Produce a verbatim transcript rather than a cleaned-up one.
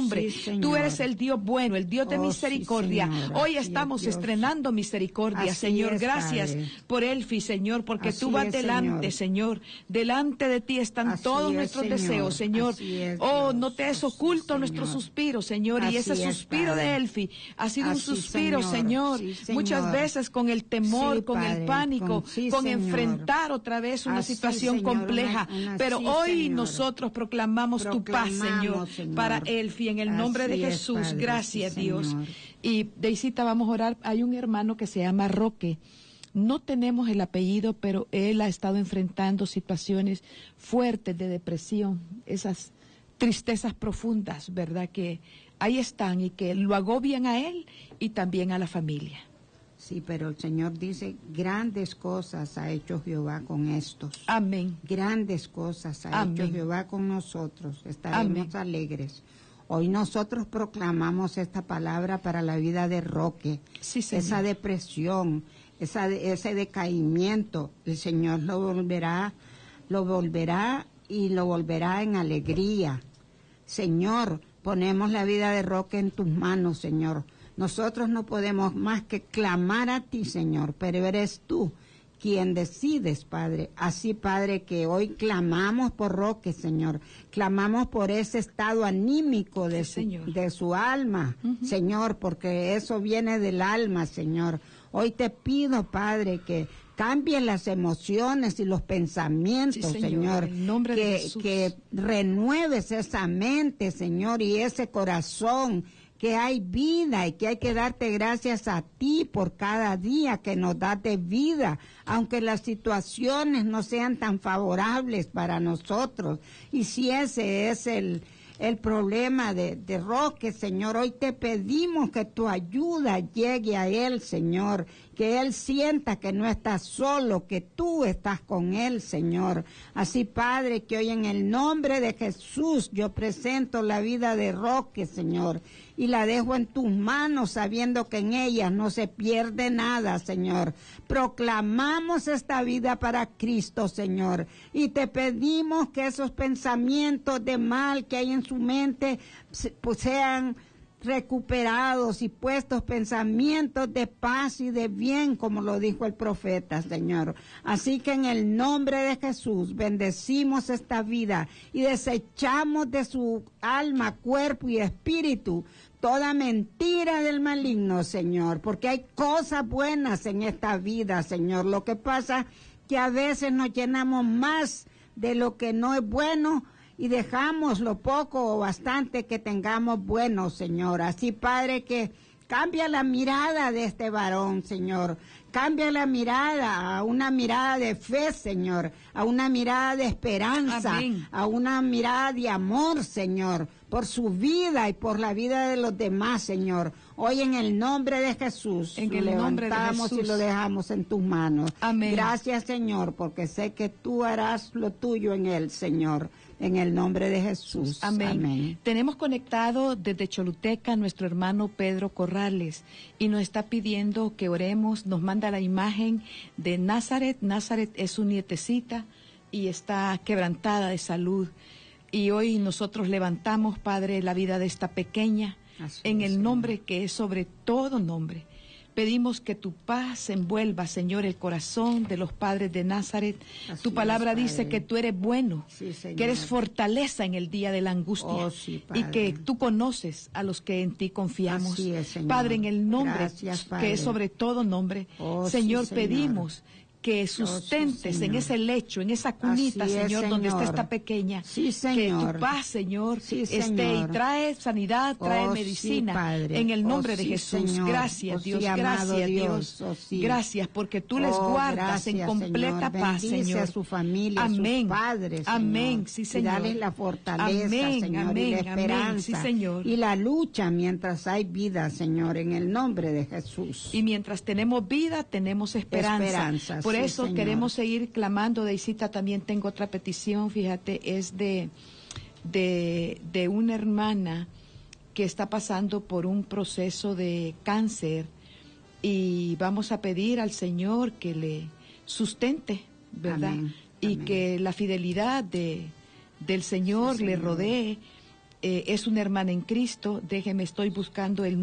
nombre. Sí, Tú eres el Dios bueno, el Dios de oh, misericordia. Sí, Hoy estamos Dios. estrenando misericordia, Así Señor. es, Gracias Padre. por Elfi, Señor, porque Así tú vas es, delante, Señor. Señor. Delante de ti están Así todos es, nuestros Señor. deseos, Señor. Así es, oh, Dios. no te es Oh, oculto sí, nuestro Señor. suspiro, Señor. Y Así ese es, suspiro Padre. de Elfi ha sido Así, un suspiro, Señor. Señor. Sí, Señor. Muchas veces con el temor, Sí, con Padre. el pánico, Con- sí, con Señor. enfrentar otra vez una Así, situación Señor, compleja. una- una- Pero sí, hoy Señor. nosotros proclamamos tu paz, Proclamamos, Señor, Señor. para Elfi, en el nombre Así de es, Jesús. Padre. Gracias, Sí, Dios. Señor. Y Deisita, vamos a orar. Hay un hermano que se llama Roque. No tenemos el apellido, pero él ha estado enfrentando situaciones fuertes de depresión, esas tristezas profundas, ¿verdad? Que ahí están y que lo agobian a él y también a la familia. Sí, pero el Señor dice, grandes cosas ha hecho Jehová con estos. Amén. Grandes cosas ha Amén. hecho Jehová con nosotros. Estaremos Amén. alegres. Hoy nosotros proclamamos esta palabra para la vida de Roque. Sí, Señor. Esa depresión, esa, ese decaimiento, el Señor lo volverá, lo volverá y lo volverá en alegría. Señor, ponemos la vida de Roque en tus manos, Señor. Nosotros no podemos más que clamar a ti, Señor, pero eres tú quien decides, Padre. Así, Padre, que hoy clamamos por Roque, Señor. Clamamos por ese estado anímico de, Sí, su, Señor. de su alma, Ujú. Señor, porque eso viene del alma, Señor. Hoy te pido, Padre, que cambie las emociones y los pensamientos, Sí, Señor, Señor. en el nombre de que, Jesús. que renueves esa mente, Señor, y ese corazón, que hay vida y que hay que darte gracias a ti por cada día que nos das de vida, aunque las situaciones no sean tan favorables para nosotros. Y si ese es el, el problema de, de Roque, Señor, hoy te pedimos que tu ayuda llegue a él, Señor, que él sienta que no está solo, que tú estás con él, Señor. Así, Padre, que hoy en el nombre de Jesús yo presento la vida de Roque, Señor, y la dejo en tus manos, sabiendo que en ella no se pierde nada, Señor. Proclamamos esta vida para Cristo, Señor, y te pedimos que esos pensamientos de mal que hay en su mente pues, sean recuperados y puestos pensamientos de paz y de bien, como lo dijo el profeta, Señor. Así que en el nombre de Jesús bendecimos esta vida y desechamos de su alma, cuerpo y espíritu toda mentira del maligno, Señor, porque hay cosas buenas en esta vida, Señor. Lo que pasa que a veces nos llenamos más de lo que no es bueno y dejamos lo poco o bastante que tengamos bueno, Señor. Así, Padre, que cambia la mirada de este varón, Señor. Cambia la mirada a una mirada de fe, Señor, a una mirada de esperanza, Amén. a una mirada de amor, Señor, por su vida y por la vida de los demás, Señor. Hoy en el nombre de Jesús, En lo el nombre de levantamos Jesús. y lo dejamos en tus manos. Amén. Gracias, Señor, porque sé que tú harás lo tuyo en él, Señor. En el nombre de Jesús. Amén. Amén. Tenemos conectado desde Choluteca nuestro hermano Pedro Corrales y nos está pidiendo que oremos. Nos manda la imagen de Nazaret. Nazaret es su nietecita y está quebrantada de salud. Y hoy nosotros levantamos, Padre, la vida de esta pequeña Así en es, el Señor. nombre que es sobre todo nombre. Pedimos que tu paz envuelva, Señor, el corazón de los padres de Nazaret. Así Tu palabra es, dice Padre. que tú eres bueno, Sí, Señor. que eres fortaleza en el día de la angustia Oh, sí, y Padre. que tú conoces a los que en ti confiamos. Así es, Señor. Padre, en el nombre Gracias, que Padre. es sobre todo nombre, Oh, Señor, sí, Señor. pedimos que sustentes sí, en Señor. ese lecho, en esa cunita, Así es, Señor, donde está Señor. esta pequeña. Sí, Que Señor. tu paz, Señor, Sí, esté Señor. y trae sanidad, trae Oh, medicina. sí, Padre. En el nombre Oh, de sí, Jesús. Señor. Gracias, Oh, sí, Dios. amado Gracias, Dios. Dios. Oh, sí. Gracias, porque tú les Oh, guardas en gracias, completa Señor. paz, Bendice Señor. a su familia, Amén. a sus padres, Señor. Amén, sí, Señor. Y darles la fortaleza, Amén, Señor, amén, y la amén, esperanza. sí, Señor. Y la lucha mientras hay vida, Señor, en el nombre de Jesús. Y mientras tenemos vida, tenemos esperanza. Esperanza, Por sí, eso Señor. queremos seguir clamando. Deisita, también tengo otra petición, fíjate, es de, de, de una hermana que está pasando por un proceso de cáncer y vamos a pedir al Señor que le sustente, ¿verdad? Amén, Y amén. que la fidelidad de, del Señor Sí, le Señor. rodee eh, es una hermana en Cristo. Déjeme, estoy buscando el